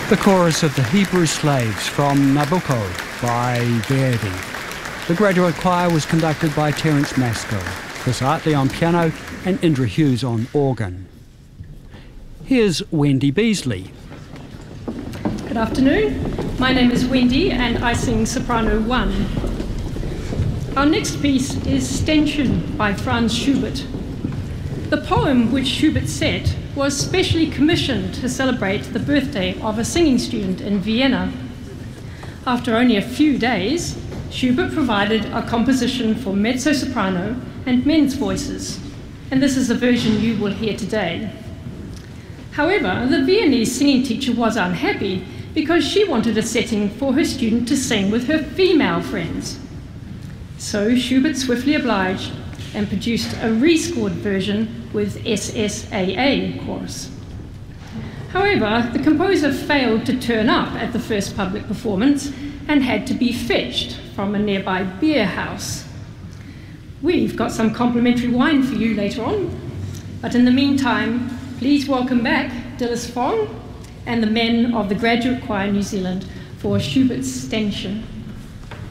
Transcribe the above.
The chorus of the Hebrew Slaves from Nabucco by Verdi. The graduate choir was conducted by Terence Maskell, Chris Hartley on piano and Indra Hughes on organ. Here's Wendy Beasley. Good afternoon. My name is Wendy and I sing soprano 1. Our next piece is Ständchen by Franz Schubert. The poem which Schubert set was specially commissioned to celebrate the birthday of a singing student in Vienna. After only a few days, Schubert provided a composition for mezzo-soprano and men's voices, and this is the version you will hear today. However, the Viennese singing teacher was unhappy because she wanted a setting for her student to sing with her female friends. So Schubert swiftly obliged and produced a rescored version with SSAA chorus. However, the composer failed to turn up at the first public performance and had to be fetched from a nearby beer house. We've got some complimentary wine for you later on, but in the meantime, please welcome back Dilys Fong and the men of the Graduate Choir New Zealand for Schubert's Ständchen.